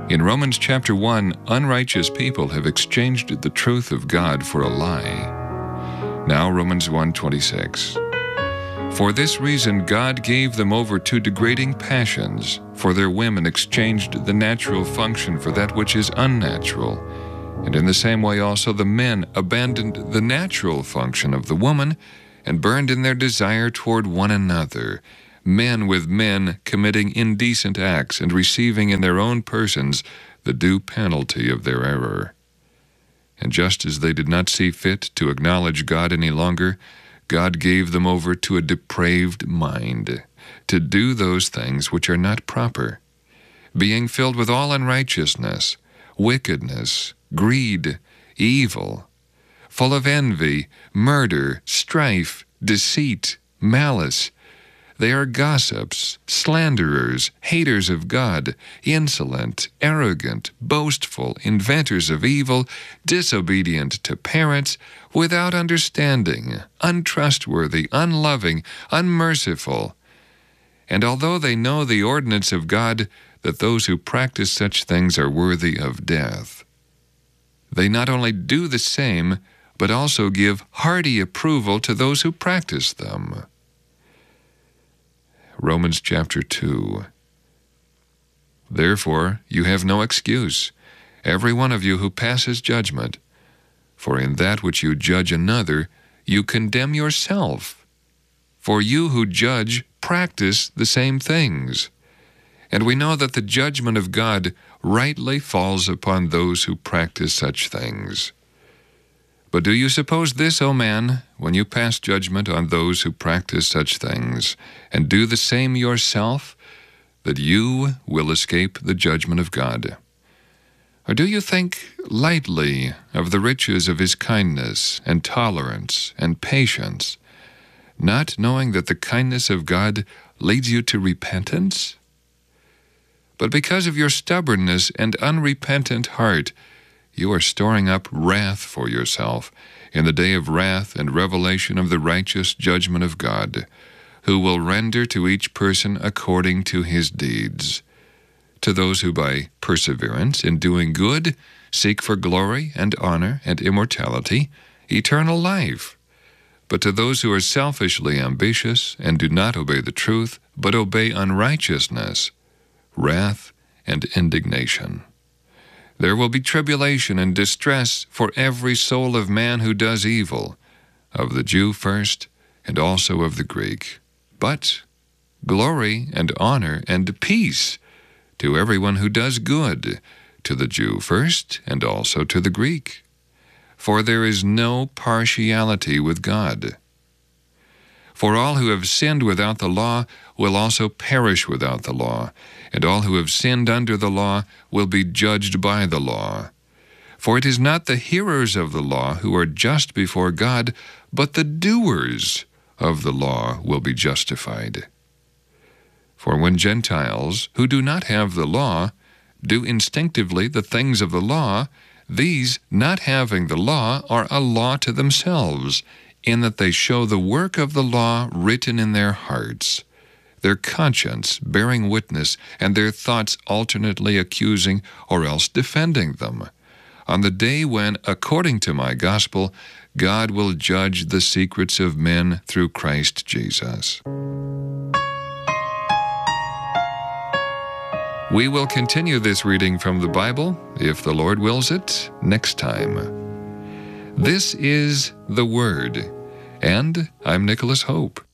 In Romans chapter 1, unrighteous people have exchanged the truth of God for a lie. Now Romans 1:26. For this reason God gave them over to degrading passions, for their women exchanged the natural function for that which is unnatural. And in the same way also the men abandoned the natural function of the woman and burned in their desire toward one another, men with men committing indecent acts and receiving in their own persons the due penalty of their error. And just as they did not see fit to acknowledge God any longer, God gave them over to a depraved mind, to do those things which are not proper, being filled with all unrighteousness, wickedness, greed, evil, full of envy, murder, strife, deceit, malice. They are gossips, slanderers, haters of God, insolent, arrogant, boastful, inventors of evil, disobedient to parents, without understanding, untrustworthy, unloving, unmerciful. And although they know the ordinance of God, that those who practice such things are worthy of death, they not only do the same, but also give hearty approval to those who practice them. Romans chapter 2. Therefore you have no excuse, every one of you who passes judgment. For in that which you judge another, you condemn yourself. For you who judge practice the same things. And we know that the judgment of God rightly falls upon those who practice such things. But do you suppose this, O man, when you pass judgment on those who practice such things, and do the same yourself, that you will escape the judgment of God? Or do you think lightly of the riches of his kindness and tolerance and patience, not knowing that the kindness of God leads you to repentance? But because of your stubbornness and unrepentant heart, you are storing up wrath for yourself in the day of wrath and revelation of the righteous judgment of God, who will render to each person according to his deeds. To those who by perseverance in doing good seek for glory and honor and immortality, eternal life. But to those who are selfishly ambitious and do not obey the truth, but obey unrighteousness, wrath and indignation. There will be tribulation and distress for every soul of man who does evil, of the Jew first, and also of the Greek. But glory and honor and peace to everyone who does good, to the Jew first, and also to the Greek. For there is no partiality with God. For all who have sinned without the law will also perish without the law, and all who have sinned under the law will be judged by the law. For it is not the hearers of the law who are just before God, but the doers of the law will be justified. For when Gentiles, who do not have the law, do instinctively the things of the law, these, not having the law, are a law to themselves, in that they show the work of the law written in their hearts, their conscience bearing witness, and their thoughts alternately accusing or else defending them, on the day when, according to my gospel, God will judge the secrets of men through Christ Jesus. We will continue this reading from the Bible, if the Lord wills it, next time. This is the Word, and I'm Nicholas Hope.